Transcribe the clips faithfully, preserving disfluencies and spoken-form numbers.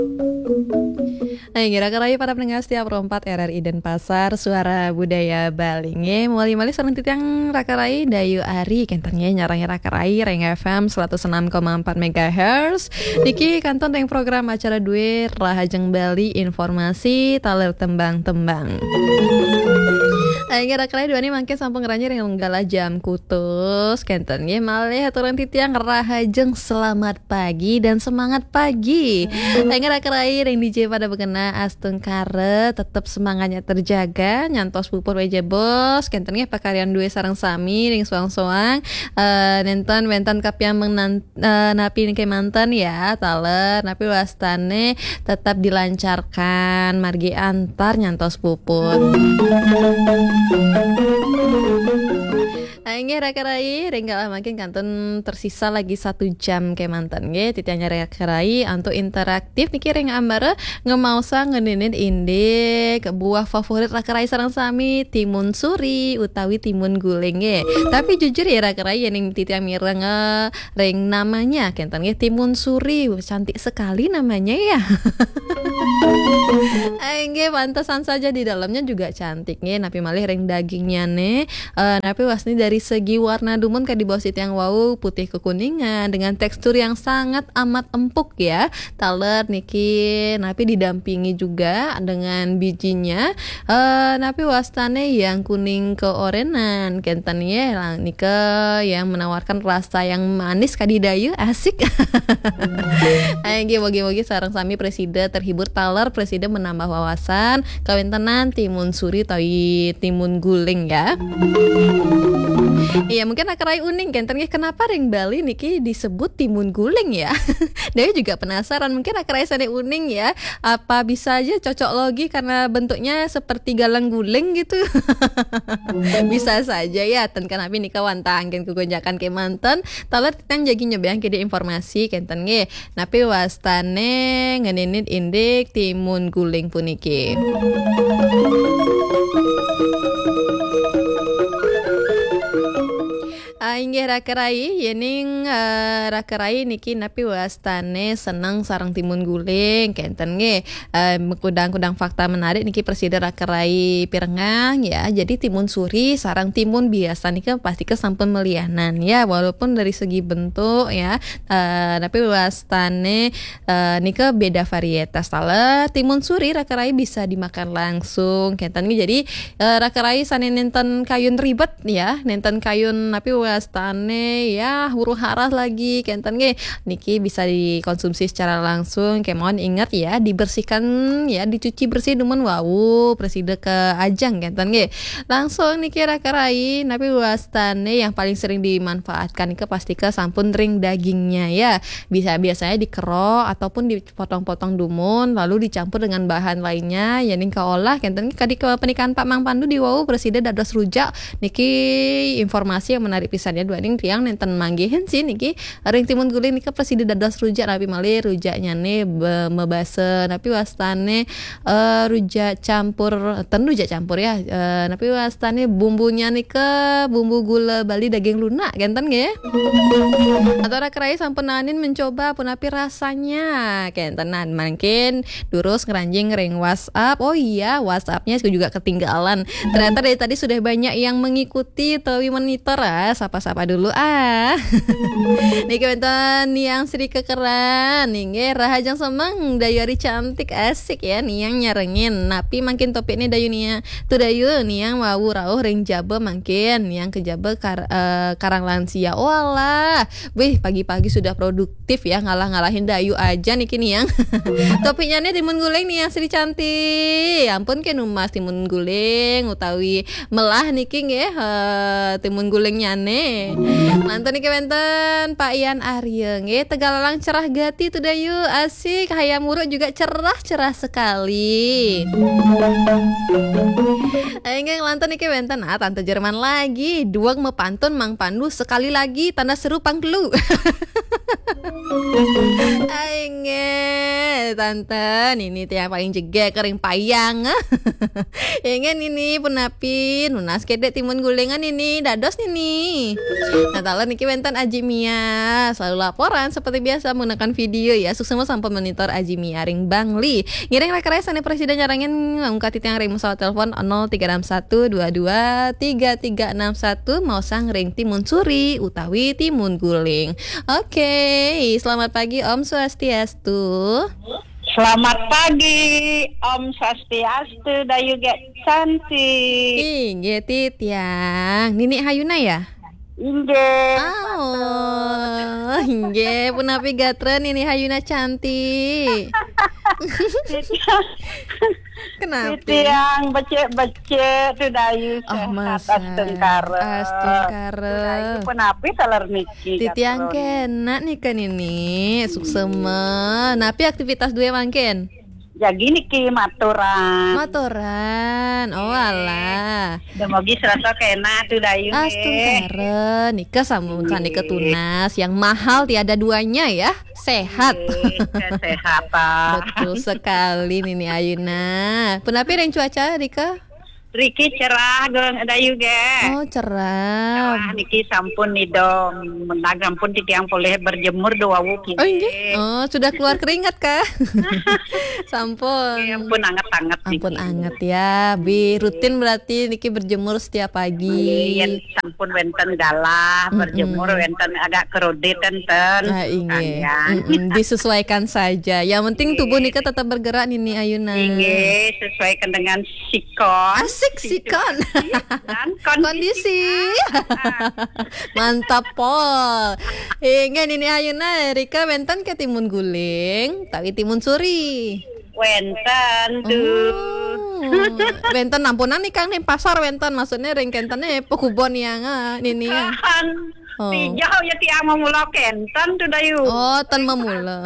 Nah, kira-kira para pendengar setiap rompat R R I Denpasar, suara budaya Bali. Nge, mali-mali sareng titiang Rakarai Dayu Ari, kentangnya nyarangnya Rakarai, Reng F M seratus enam koma empat megahertz. Niki kanton yang program acara due Rahajeng Bali, informasi taler tembang-tembang. Akhirnya Rakarai dua ini mangke sampung ngeranya yang lenggala jam kutus kentangnya malih aturan titiang Rahajeng selamat pagi dan semangat pagi. Akhirnya Rakarai yang D J pada bekena Astung Kare tetap semangatnya terjaga nyantos pupur weje bos kentengnya pakarian dua sarang sami ring soang-soang uh, nenten wentan kapiang mengan uh, napi ke mantan ya taler napi wastane tetap dilancarkan margi antar nyantos pupur. Akhirnya Rakarai Renggalah makin kanton tersisa lagi satu jam ke mantan ge titianya Rakarai untuk interaktif niki reng ambara ngemausa ngeninit indik buah favorit Rakarai sareng sami timun suri utawi timun guling ge. Tapi jujur ya Rakarai yang titiang mireng reng namanya kenten ge timun suri cantik sekali namanya ya. Akhirnya pantesan saja di dalamnya juga cantiknya napi malih reng dagingnya nih uh, napi wasni dari segi warna dumun kayak di bawah situ yang wow putih kekuningan dengan tekstur yang sangat amat empuk ya taler niki napi didampingi juga dengan bijinya uh, napi wastane yang kuning keorenan kenten ya lang nika yang menawarkan rasa yang manis kadidayu asik. Ayo bogi-bogi sareng sami presiden terhibur taler presiden menambah wawasan kawentenan timun suri tawi timun guling ya. Iya mungkin Rakarai uning kan ternyata kenapa ring Bali niki disebut timun guling ya. Dia juga penasaran mungkin Rakarai sana uning ya apa bisa aja cocok logi karena bentuknya seperti galang guling gitu. Bisa saja ya ten kan abi nika wantang kan kegonjakan ke mantan taler titang jagi nyobayang kede informasi kenten nge napi wastane ngeninit indik timun guling puniki. Inggih Rakarai yening uh, Rakarai niki napi wastane seneng sarang timun guling kenten nge uh, kudang-kudang fakta menarik niki presiden Rakarai pirengang ya jadi timun suri sarang timun biasa niki pasti ke sampun melianan ya walaupun dari segi bentuk ya uh, napi wastane uh, niki beda varietas tala timun suri Rakarai bisa dimakan langsung kenten nge jadi uh, Rakarai sane nenten kayun ribet ya nenten kayun napi wastane ya huru haras lagi kenten ge niki bisa dikonsumsi secara langsung kayak mohon ingat ya dibersihkan ya dicuci bersih dumun wau preside ke ajang kenten ge langsung niki Rakarai napi wastane yang paling sering dimanfaatkan niki pasti ke sampun ring dagingnya ya bisa biasanya dikerok ataupun dipotong-potong dumun lalu dicampur dengan bahan lainnya ya ning kaolah kenten ge kadi ke pernikahan Pak Mang Pandu di wau preside dados rujak niki informasi yang menarik pisannya dua ning tiang nenten manggihin sih niki ring timun guling niki presiden dados rujak napi malih rujaknya nih mebase napi wastane uh, rujak campur ten rujak campur ya uh, napi wastane bumbunya nih ke bumbu gula Bali daging lunak kenten ge atau Rakarai sampenanin mencoba pun napi rasanya kentenan mungkin durus ngeranjing ring WhatsApp oh iya WhatsAppnya juga ketinggalan ternyata dari tadi sudah banyak yang mengikuti tawi monitor ah sapa-sapa dulu ah. Nih kebetulan yang Sri kekeran nih Rahajeng semang dayari cantik asik ya nih yang nyarengin napi makin topik nih dayu nih tuh dayu nih yang wau rauh ring jabe makin yang ke jabe kar, uh, karang lansia walah wih pagi-pagi sudah produktif ya ngalah-ngalahin dayu aja nih kini yang topiknya nih timun guling nih yang Sri cantik ampun ke numas timun guling utawi melah niki nggih uh, timun gulingnya nih mantan nih kewenten Pak Ian Arya nggih Tegalalang cerah gati tuh dayu asik hayam muruk juga cerah-cerah sekali. Enggak lantan nih kewenten ah tante Jerman lagi duang mepantun Mang Pandu sekali lagi tanda seru pangkelu. Aingin tante ini tiang paling jege kering payang. Ingin ini punapin lunas kedek timun gulingan ini dados ini. Natala niki wenten Aji Mia selalu laporan seperti biasa menggunakan video ya. Sukses sampun monitor Aji Mia ring Bangli. Ngiring rekerai sane presiden nyarangin ngangkat tiang ring pesawat telepon nol tiga enam satu dua dua tiga tiga enam satu mau sang ring timun suri utawi timun guling. Oke, selamat pagi Om Swastiastu. Selamat pagi Om Swastiastu, Dayu get cantik. Inggih Titiang, Nini Hayuna ya? Inggih. Oh, inggih punapi gatren Nini Hayuna cantik. Kenapa? Titiang becek-becek tu Dayu Oh, sehat masa astengkara. astengkara. Dayu punapi salar niki. Titiang kena nih kan ini suksema. Napi aktivitas dua mangken? Jadi niki maturan. Motoran. Oh alah. Demogi serasa kena tu Dayu. Astengkara nikah sambung nikah tunas yang mahal tiada duanya ya. Sehat. Kesehatan. Betul sekali Nini Ayuna. Punapi ring cuaca Rika? Riki cerah gong Dayu ge. Oh cerah. Cerah niki sampun nih dong. Menagam pun titiang boleh berjemur dua wuki. Oh inggih. Oh sudah keluar keringat kah? Sampun. Ya ampun anget-anget Ampun anget ya. Bi rutin berarti niki berjemur setiap pagi. Yen sampun wenten galah berjemur wenten agak kerodit enten. Ah inggih. Mm-mm, disesuaikan saja. Yang penting tubuh nika tetap bergerak Nini Ayuna. Inggih, sesuaikan dengan sikon. Asik sikon. Dan Kondisi. Mantap pol. Inggih Nini Ayuna Rika wenten ke timun guling tapi timun suri. Wenten tuh. Oh, wenten ampunan nih Kang nih pasar wenten maksudnya ring kentene pekubon yang ah, Nini ya. Kan Oh. tijau ya tiang memula kenten tuh Dayu. Oh, tan memula.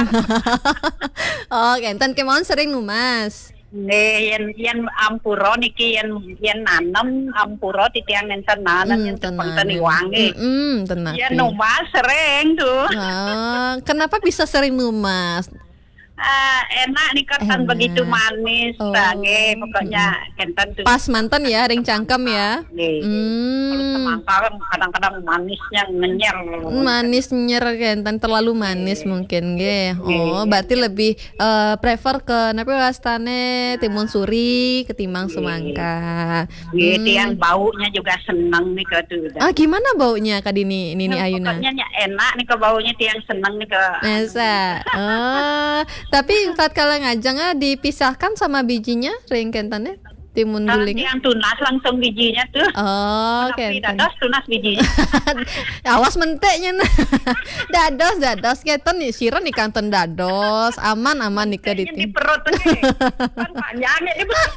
Oh, kenten kemauan sering numas. Nih, yen yen ampuro niki yen yen nanem ampuro titiang nenten nanem yen tepenten iwangi. Hmm, tenang. Yen numas sering tuh. Ah, kenapa bisa sering numas? Ah, enak nih kan Enak. begitu manis, Oh. lagi pokoknya kenten tuh. Pas mantan ya, ring cangkem ya. Nih, kalau Hmm, semangka kadang-kadang manisnya ngenyer. manis nyer kenten terlalu manis mungkin ge. Oh, berarti lebih eh, prefer ke napi wastane timun suri ketimbang semangka. Gitu yang baunya juga seneng nih ke tuh. Ah, gimana baunya Kak Dini Nini Ayuna? Pokoknya enak nih ke baunya tiang seneng nih ke. Masa? Oh, tapi saat kala ngajangnya dipisahkan sama bijinya ring kentannya timun Kalau guling. tiang tunas langsung bijinya tuh. Oh, Tapi kenten. dados tunas bijinya. Awas menteknya nah. Dados dados kenten nih siron nih kanton dados. Aman aman nih ke Kayaknya di ditim. perut tuh. Kan panjangnya di perut.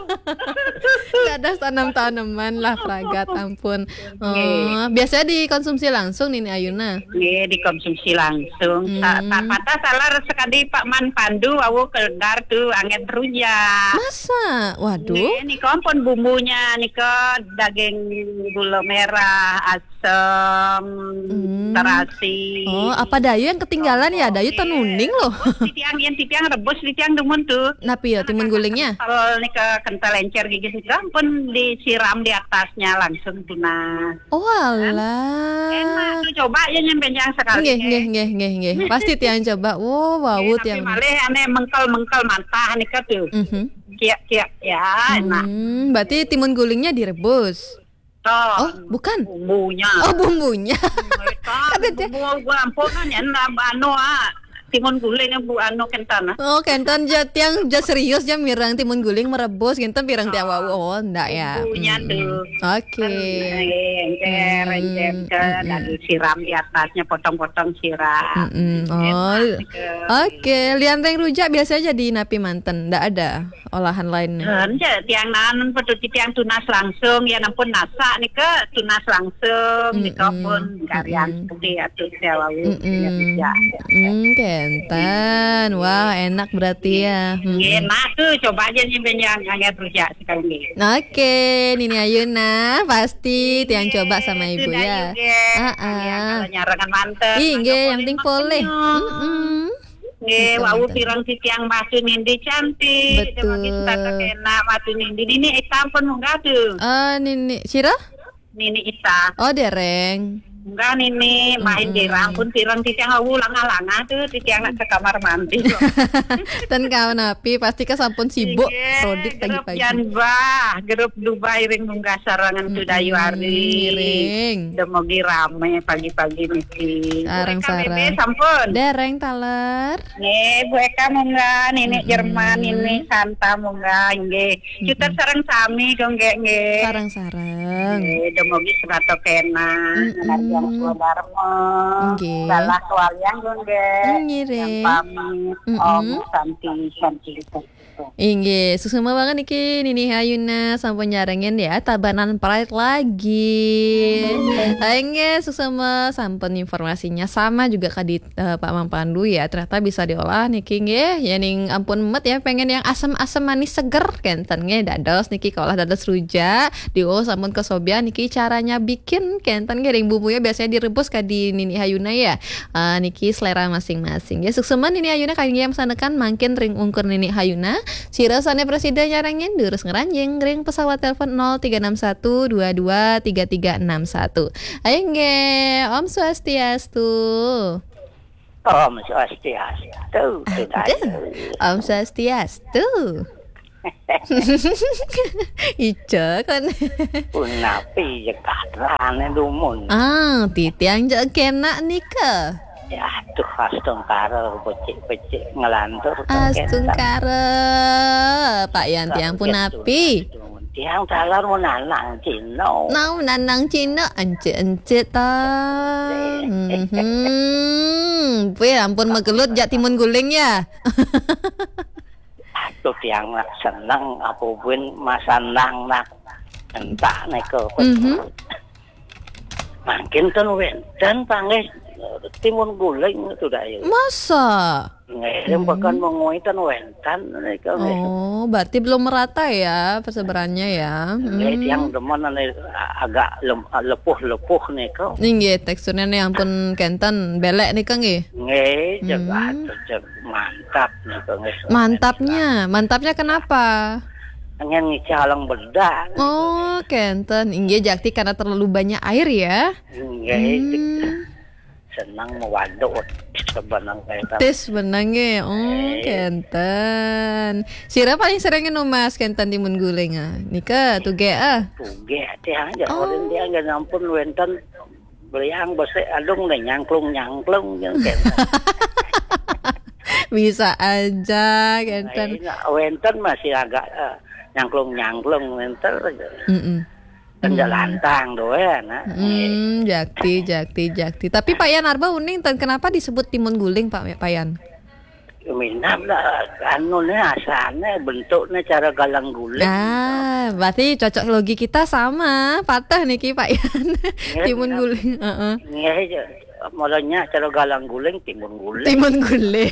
Dados tanam-tanaman lah fragat ampun. Oh, biasanya dikonsumsi langsung Nini Ayuna. Nih dikonsumsi langsung. Tak Hmm. tak patah salah sekali Pak Man Pandu awu keledar tuh angin rujak. Masa? Waduh. Nih, nih kompon bumbunya nih ke daging gula merah, asam, Hmm. terasi. Oh, apa Dayu yang ketinggalan ya? Dayu tenuning loh. Titiang yang titiang rebus titiang demun tuh. Napi ya timun gulingnya? Kalau nih ke kental encer gigi sih pun disiram di atasnya langsung tunas. Oh alah. Enak tuh coba ya nyampe yang sekali. Nggih, nggih, nggih, nggih, nggih. Pasti tiang coba. Wow, wow, Tapi tiang. malah aneh mengkel-mengkel mantah nih ke tuh. Mhm. Kiak-kiak ya enak. Hmm, berarti timun gulingnya direbus. Tuh. Oh, bukan. Bumbunya. Oh, bumbunya. Kan bumbu gua ampunan ya anu ah. Timun guling bu anu kentana. Oh, kenten jat yang jat serius jam mirang timun guling merebus kenten pirang tiang wow. Oh, enggak ya. Bumbunya Hmm. tuh. Oke. Encer, encer, Hmm, dan disiram di atasnya potong-potong siram. Mm-mm. Oh, oke. Lianteng rujak biasanya jadi napi manten, enggak ada olahan lainnya. Dan ya, tiang nanan petu tiang tunas langsung ya nampun nasa nih ke tunas langsung di Mm-mm. kebun karyan Mm-mm. seperti itu sewa Mm-mm. Mm, kenten. Wah, enak berarti ya. Hmm. Enak tuh, coba aja nyimpen yang agak rujak sekali. Oke, Nini Ayuna pasti tiang coba sama ibu Sudah ya. juga. Ah, Ya, ah. kalau nyarangan manten. Ih, maka nggih, yang ting boleh boleh. makannya. Nggih, Betul, wau betul. pirang titiang masu nindi cantik. Betul. Demagi tata kena masu nindi. Nini Ita pun enggak tuh. Ah, Nini, Cira? Nini Ita. Oh, dereng. Enggak Nini, main di rampun pirang titiang awu langa-langa tuh titiang nak ke kamar mandi. Dan kawan api pasti kesampun sibuk Iya, produk grup pagi-pagi. Janba, grup Dubai ring munggah sarangan tu dayu hari. Ring. Demogi rame pagi-pagi niki. Sarang-sarang. Bu Eka bebe sampun. Dereng taler. Nih, Bu Eka munggah, nenek Mm-mm. Jerman ini Santa munggah nggih. Kita sareng sami dong nggih nggih. Sarang-sarang. Nggih, demogi serato kena, Mm-mm. yang Sudarmo. Nggih. Salah soalnya nggih. Ngiring. Yang pamit Mm-mm. Om Santi Santi. Inggih, susuma banget niki Nini Ayuna sampun nyarengin ya Tabanan Pride lagi. Inggih, susuma sampun informasinya sama juga kadit uh, Pak Mampandu ya. Ternyata bisa diolah niki nggih. Ya ning ampun met ya pengen yang asam-asam manis seger kenten nggih dados niki kalau dados rujak dio sampun kesobian niki caranya bikin kenten nggih ring bumbunya biasanya direbus ka di Nini Ayuna ya. Uh, niki selera masing-masing. Ya susuma Nini Ayuna kayaknya mesanekan mangkin ring ungkur Nini Ayuna. Sirasane presiden nyarangin durus ngeranjing ring pesawat telepon nol tiga enam satu dua dua tiga tiga enam satu. Ayo nge, Om Swastiastu. Om Swastiastu. Om Swastiastu. Ijo kan. Punapi jekatrane lumun. Ah, titiang jak kena nika. Ya tuh astung karo becik-becik ngelantur. Astungkara, Pak Yanti yang pun api. Tiang dalar menanang Cino. Nau nanang Cina ence-ence ta. Hmm, Wih, ampun megelut jak timun guling ya. Tuh tiang nak seneng apa pun masanang nak entah neko. Mhm. Makin ten wenten panggil timun guling itu dah ya. Masa? Ngirim bahkan menguitan wentan neko. Oh, berarti belum merata ya persebarannya ya. Nggih yang demen ane agak lem, lepuh-lepuh neko. Nggih, teksturnya nih ampun kenten belek nih Kang nggih. Nggih, jaga cek mantap neko nggih. Mantapnya, mantapnya kenapa? Ngen ngicalang bedak. Oh, kenten. Nggih, jakti karena terlalu banyak air ya. Nggih, Hmm. senang mewaduk sebenang kayak Tes benang nggih. Oh, kenten. Sira paling sering nu Mas kenten timun guling ah. Nika tuge ah. tuge tiang aja Oh. orang dia nggak nampun wenten beliang bose adung nih nyangklung nyangklung yang kayak Bisa aja kenten. wenten masih agak uh, nyangklung nyangklung wenten Heeh. kan lantang doa ya nah. Hmm, jakti, jakti, jakti. Tapi Pak Yan Arba uning, ten kenapa disebut timun guling Pak Pak Yan? Minam lah, anu nih asalnya bentuknya cara galang guling. Ah, berarti cocok logi kita sama, patah nih Ki Pak Yan. Ya, timun ya. guling, heeh. Nggih, mulanya cara galang guling timun guling. Timun guling.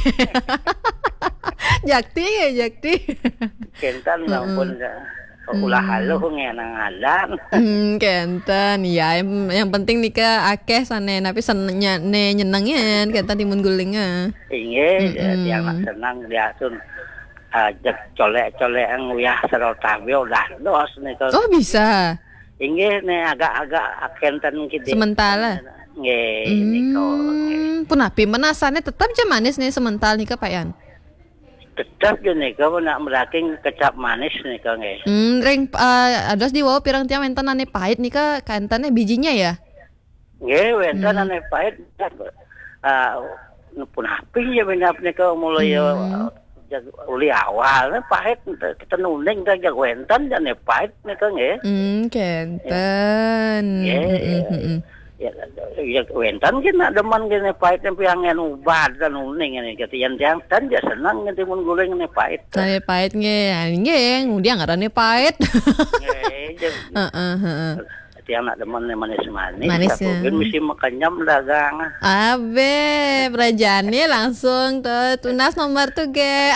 jakti ya, jakti. Kentan nampun ulah haluh ngenang alam. Hmm, kenten. Ya, yang, yang penting nika akeh sane tapi senengnya ne nyenengin kenten timun gulingnya. Inggih, Mm-mm. yang senang dia sun ajak colek-colek nguyah serotawio dah dos nika. Oh, bisa. Inggih nih agak-agak kenten kita. Sementara. Nggih, nika. Hmm, punapi menasannya tetap aja manis nih semental nika Pak Yan. Tetap je nika nak meraking kecap manis nika nggih. Hmm, ring uh, ados di wow pirang tiang wenten ane pahit nika kantannya bijinya ya. Nggih, wenten ane pahit ah pun api ya benar nika mulai Hmm. uli awal pahit kita nuning ta jag wenten jane pahit nika nggih. Hmm, kenten. Nggih. Mm, mm, mm. Ya, ya wenten ki nak demen kene pahit yang piangen ubad dan uning ini ketian tiang tan ja senang timun guling ini pahit. Nane pahit nge, nge, dia ngarane pahit. Nggih, jeung Heeh, heeh. tiang nak demen manis-manis. Manis, Tapi ya. kan mesti makanyam dagang. Abe, berajani langsung tuh tunas nomor tuh ge.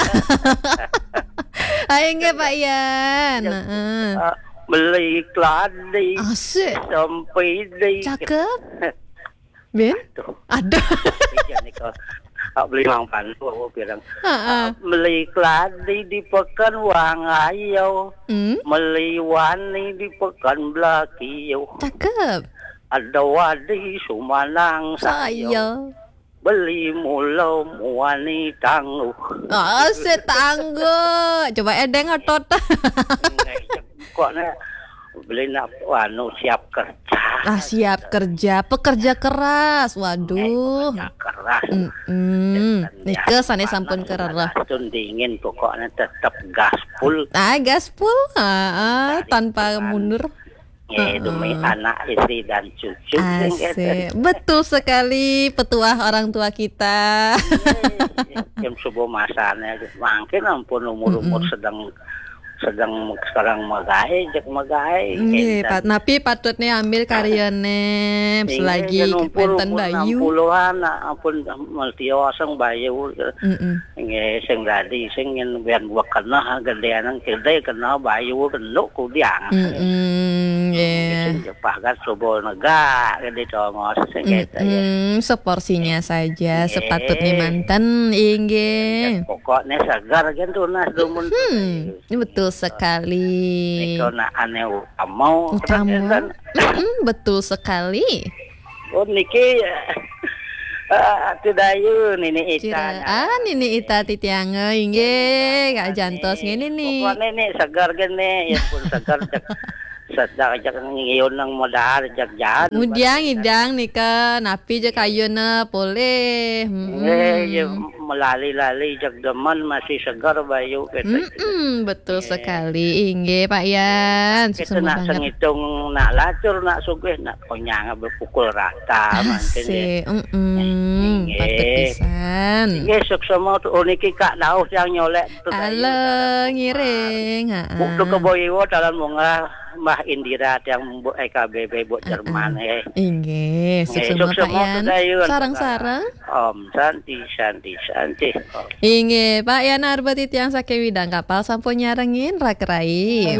Ayo nggak Pak Ian. Heeh. Ah, beli keladi, Asik, sampai di. cakep. Ben? Tuh, Aduh. jadi kau ah, beli mang pantu aku bilang. Heeh. Ah, beli keladi di pekan wang ayo, Hmm, beli wani di pekan belakio. cakep. Ada wadi sumanang sayo, Saya. beli mulo wani tangguh. Asik tangguh. Coba edeng otot. Kok nih beli nak wanu siap kerja. Ah, siap kerja, pekerja keras. Waduh. Kerja keras. Hmm, nike sane sampun kerera. Tun dingin pokoknya tetap gaspol. Ah, gaspol. Ah, tanpa mundur. Ya, demi anak, istri dan cucu. Asik. Betul sekali petuah orang tua kita. Yang sebuah masanya, mungkin ampun umur-umur sedang sedang sekarang magai, jak magai. Nggih, Pat. Napi patutnya ambil karyane selagi wonten bayu. enam puluhan ampun multioseng bayu. Heeh. Nggih sing dadi sing yen ben wakana gedean kede kena bayu kenduk kudiang. Heeh. Nggih. Sing Jepang kan sobo nega gede congos sing kete. Hmm, seporsinya saja sepatutnya mantan inggih. Pokoknya segar kan tunas dumun. Hmm, ini betul sekali. Niko na ane utama. Utama. Mm, betul sekali. Oh niki ah tidak yun ini Cira, ikan. ah nini ita titiange inggih Kak Jantos ngene nih. Pokoknya nih segar gini ya pun segar jak sedang jak ngiyon ng modal jak jan. Mudiang idang nika napi je kayuna boleh. Eh ya melali-lali jak deman masih segar bayu gitu. Hmm, betul sekali inggih Pak Yan. Kita Sukses nak banget. sengitung nak lacur nak sugih nak konyang berpukul rata mungkin Asik. ya. Mm-mm. Nggih. Patut pisan. Nggih suksema tu niki Kak Daus yang nyolek tu. Halo, ngiring. Heeh. Buktu keboiwo dalam munga Mbah Indira yang Bu E K B B Bu Jerman eh. Inggih, sukses Nggih, Pak suksema Yan. tu dayun. Sarang-sarang. Om Santi Santi Santi. Inggih, Pak Yan arbet tiang saking widang kapal sampun nyarengin rakerai.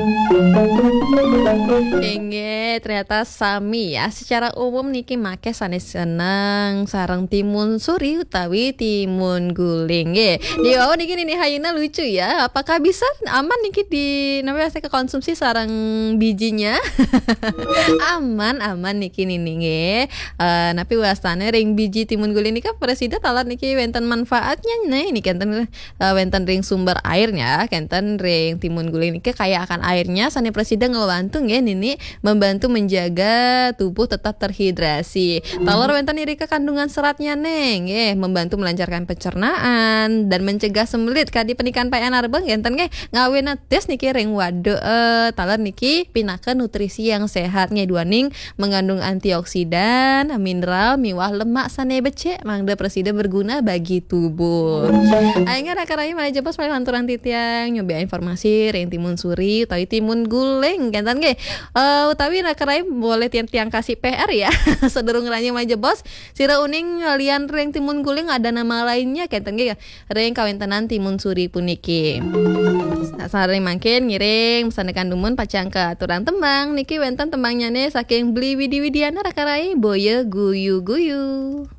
Inggih, ternyata sami ya. Secara umum niki make sanes seneng sareng timun suri utawi timun guling. Nggih. Di bawah niki nini hayuna lucu ya. Apakah bisa aman niki di namanya saya konsumsi sareng bijinya? Aman, aman niki nini nggih. Eh napi wastane ring biji timun guling niki presiden talat niki wenten manfaatnya nih niki enten uh, wenten ring sumber airnya kenten ring timun guling niki kaya akan airnya sane presiden ngebantu nggih nini membantu menjaga tubuh tetap terhidrasi. Talor wenten iri ke kandungan seratnya neng nggih membantu melancarkan pencernaan dan mencegah sembelit kadi pernikahan Pak Anarbeng enten nggih ngawena tes niki ring wado uh, talor niki pinaka nutrisi yang sehat nggih duaning mengandung antioksidan, mineral, miwah lemak sane becek mangda presiden berguna bagi tubuh. Aingga rakaraya mana jebos paling lanturan titiang nyoba informasi ring timun suri utawi timun guling kenten nggih. Eh utawi rakaraya boleh tiang-tiang kasih P R ya. Sederung ngeranya mana jebos sira uning lian ring timun guling ada nama lainnya kenten nggih ring kawentenan timun suri puniki. Sareng mangkin ngiring pesanekan dumun pacangka aturan tembang niki wenten tembangnya nih saking beli widi-widiana rakaraya boye guyu-guyu.